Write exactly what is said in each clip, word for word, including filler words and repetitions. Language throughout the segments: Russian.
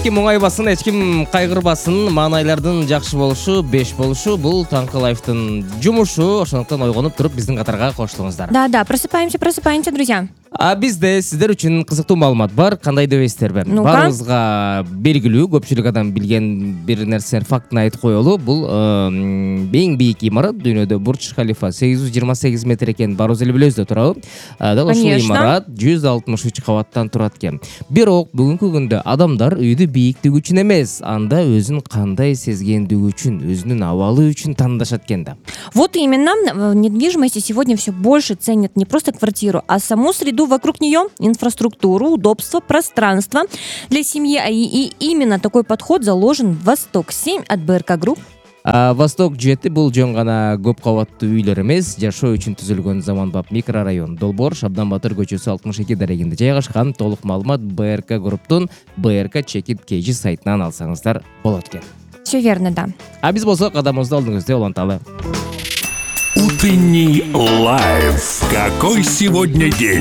ким оңайбасын, эч ким кайгырбасын. Маанайлардын жакшы болушу, беш болушу бул Таңкы Лайфтын жумушу. Ошондуктан ойгонуп туруп биздин катарга кошулуңуздар. Да-да, просыпаемся, просыпаемся, друзья. А бизде сиздер үчүн кызыктуу маалымат бар. Кандай дебейсиздерби? Баарыбызга белгилүү, көпчүлүк адам билген бир нерселер фактын айтып коелу. Бул эң бийик имарат дүйнөдө Бурдж Халифа сегиз жүз жыйырма сегиз метр экен. Баарыбыз эле билебиз да туурабы? Дал ушул имарат жүз алтымыш үч кабаттан турат экен. Бирок бүгүнкү күндө адамдар үйдү бийиктиги үчүн эмес, анда өзүн кандай сезгендиги үчүн, өзүнүн абалы үчүн тандашат экен да. Вот именно, в недвижимости сегодня все больше ценят не просто квартиру, а саму среду вокруг нее, инфраструктуру, удобство, пространство для семьи. И, и именно такой подход заложен в Восток семь от БРК Групп. А Восток жети бул жөн гана көп кабаттуу үйлөр эмес, жашоо үчүн түзүлгөн заманбап микрорайон. Долбоор Шабдан Батыр көчөсү алтымыш эки дарегинде жайгашкан. Толук маалымат БРК Групптун БРК Чекит Кейжи сайтынан алсаңыздар болот экен. Все верно, да. А биз болсо кадамыбызды алдыңызда уланталы. Утренний лайф. Какой сегодня день?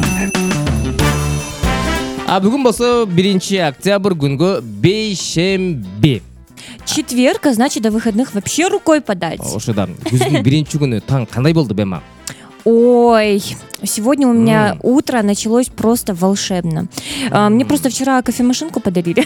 А бүгүн болсо биринчи октябрь күнгө бейшемби. Четверг, а значит, до выходных вообще рукой подать. Ошода. Күздүн биринчи күнү таң кандай болду бема? Ой, сегодня у меня mm. утро началось просто волшебно. Mm. Мне просто вчера кофемашинку подарили.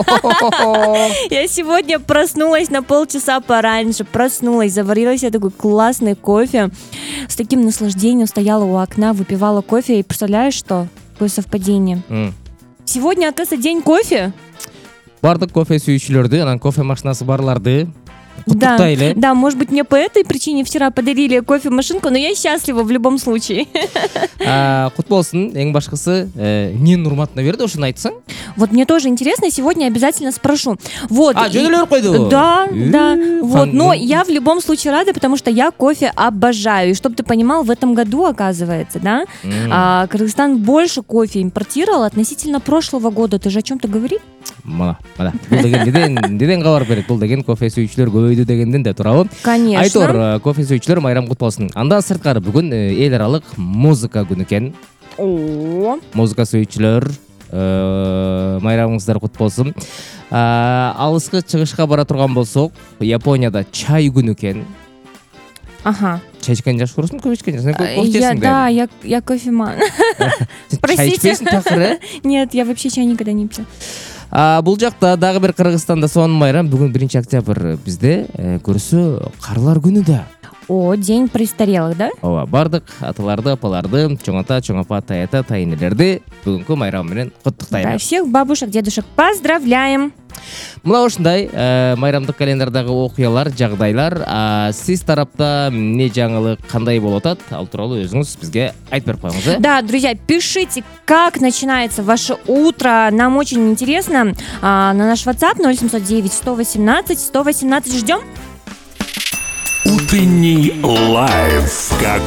Я сегодня проснулась на полчаса пораньше, проснулась, заварила себе такой классный кофе. С таким наслаждением стояла у окна, выпивала кофе. И представляешь, что? Какое совпадение. Mm. Сегодня, оказывается, день кофе. Бардык кофе сүйүүчүлөрдү, анан кофе машинасы барларды. Да, да, может быть, мне по этой причине вчера подарили кофемашинку, но я счастлива в любом случае. Кут болсун, эң башкысы, эмнени урматына берди, ошону айтсаң? Вот мне тоже интересно, сегодня обязательно спрошу. Вот. А, жөнөлөр койду. Да, да. Вот, но я в любом случае рада, потому что я кофе обожаю. И чтобы ты понимал, в этом году, оказывается, да, а, Кыргызстан больше кофе импортировал относительно прошлого года. Ты же о чем-то говоришь? Мана, мана. Бул деген неден кабар берет? Бул деген кофе сүйүүчүлөр көбөйдү дегенден да туурабы? Конечно. Айтор, кофе сүйүүчүлөр майрам кут болсун. Андан сырткары бүгүн эл аралык музыка күнү экен. О. Музыка сүйүүчүлөр майрамыңыздар кут болсун. Алыскы чыгышка бара турган болсок, Японияда чай күнү экен. Ага. Чай ичкен жакшы көрөсүң, көп ичкен жакшы. Кофе Я, ичесиң да, я, я кофеман. Простите. Нет, я вообще чай никогда не пью. А, бул жакта дагы бир Кыргызстанда сонун майрам. Бүгүн биринчи октябрь бизде көрсө карлар күнү да. О, день престарелых, да? Ооба, бардык аталарды, апаларды, чоң ата, чоң апа, тайата, тайнелерди бүгүнкү майрам менен куттуктайбыз. Да, всех бабушек, дедушек поздравляем. Мына ушундай майрамдык календардагы окуялар, жагдайлар, сиз тарапта эмне жаңылык, кандай болуп атат? Ал тууралуу өзүңүз бизге айтып берип коюңуз, э? Да, друзья, пишите, как начинается ваше утро. Нам очень интересно. А, на наш WhatsApp ноль семьсот девять сто восемнадцать сто восемнадцать ждем. Утренний лайф.